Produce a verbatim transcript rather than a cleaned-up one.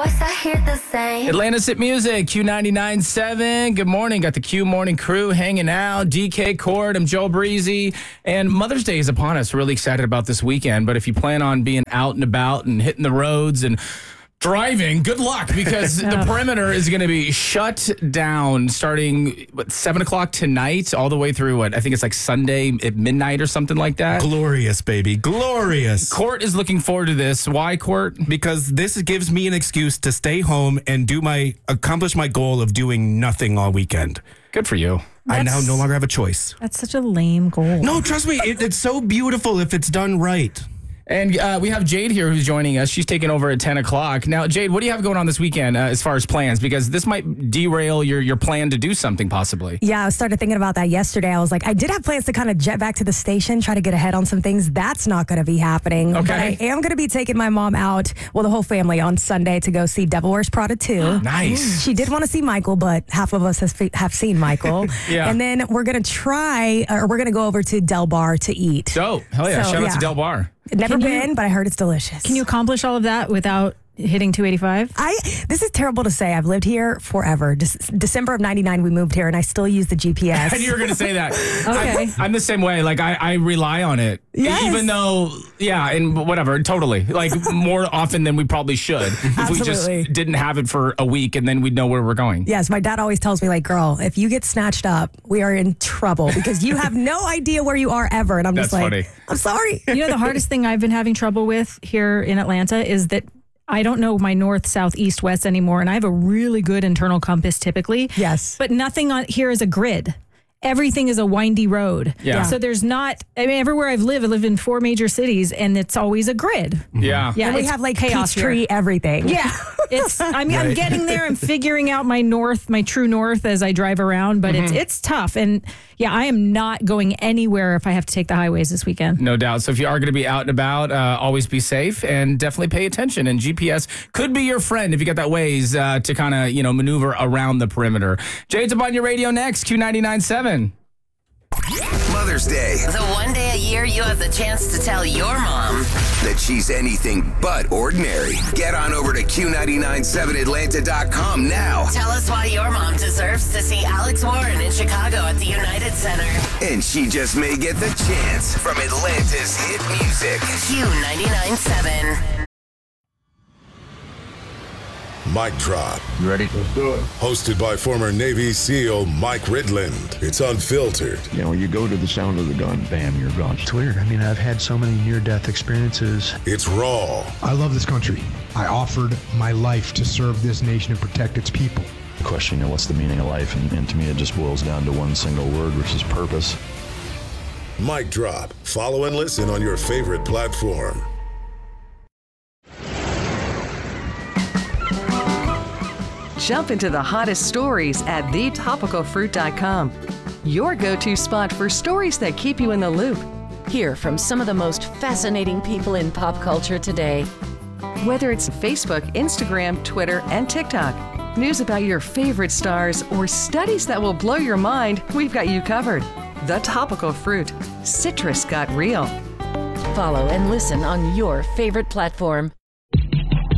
voice, I hear the same. Atlanta's Hit Music, Q ninety-nine point seven. Good morning. Got the Q Morning crew hanging out. D K Cord, I'm Joe Breezy. And Mother's Day is upon us. Really excited about this weekend. But if you plan on being out and about and hitting the roads and driving, good luck, because the perimeter is going to be shut down starting what, seven o'clock tonight all the way through what I think it's like Sunday at midnight or something like that. Glorious, baby. Glorious. Court is looking forward to this. Why, Court? Because this gives me an excuse to stay home and do my accomplish my goal of doing nothing all weekend. Good for you. I now That's- no longer have a choice. That's such a lame goal. No, trust me, it, it's so beautiful if it's done right. And uh, we have Jade here who's joining us. She's taking over at ten o'clock. Now, Jade, what do you have going on this weekend uh, as far as plans? Because this might derail your, your plan to do something possibly. Yeah, I started thinking about that yesterday. I was like, I did have plans to kind of jet back to the station, try to get ahead on some things. That's not going to be happening. Okay. But I am going to be taking my mom out, well, the whole family, on Sunday to go see Devil Wears Prada two. Nice. She did want to see Michael, but half of us has, have seen Michael. Yeah. And then we're going to try, or we're going to go over to Del Bar to eat. Dope. Hell yeah. So, Shout out yeah. to Del Bar. Never Can you- been, but I heard it's delicious. Can you accomplish all of that without hitting two eighty-five? I this is terrible to say. I've lived here forever. Dec- December of ninety-nine, we moved here, and I still use the G P S. And you were going to say that. Okay. I'm, I'm the same way. Like, I, I rely on it. Yes. Even though, yeah, and whatever, totally. Like, more often than we probably should. If we Absolutely. just didn't have it for a week and then we'd know where we're going. Yes, my dad always tells me, like, girl, if you get snatched up, we are in trouble because you have no idea where you are ever. And I'm just That's like, funny. I'm sorry. You know, the hardest thing I've been having trouble with here in Atlanta is that I don't know my north, south, east, west anymore. And I have a really good internal compass typically. Yes. But nothing on here is a grid. Everything is a windy road. Yeah. So there's not, I mean, everywhere I've lived, I live in four major cities and it's always a grid. Yeah. Yeah. And we it's have like chaos peach tree here. everything. Yeah. It's, I mean, I'm getting there. I'm figuring out my north, my true north as I drive around, but it's, it's tough. And yeah, I am not going anywhere if I have to take the highways this weekend. No doubt. So if you are going to be out and about, uh, always be safe and definitely pay attention. And G P S could be your friend if you got that ways uh, to kind of, you know, maneuver around the perimeter. Jade's up on your radio next, Q ninety-nine point seven. Mother's Day. The one day a year you have the chance to tell your mom That she's anything but ordinary. Get on over to Q nine nine seven Atlanta dot com now. Tell us why your mom deserves to see Alex Warren in Chicago at the United Center. And she just may get the chance from Atlanta's Hit Music. Q ninety-nine point seven. Mic Drop. You ready? Let's do it. Hosted by former Navy SEAL Mike Ridland. It's unfiltered. You know, you go to the sound of the gun, bam, you're gone. It's weird. I mean, I've had so many near-death experiences. It's raw. I love this country. I offered my life to serve this nation and protect its people. The question, you know, what's the meaning of life? And, and to me, it just boils down to one single word, which is purpose. Mic Drop. Follow and listen on your favorite platform. Jump into the hottest stories at the topical fruit dot com. Your go-to spot for stories that keep you in the loop. Hear from some of the most fascinating people in pop culture today. Whether it's Facebook, Instagram, Twitter, and TikTok, news about your favorite stars, or studies that will blow your mind, we've got you covered. The Topical Fruit. Citrus got real. Follow and listen on your favorite platform.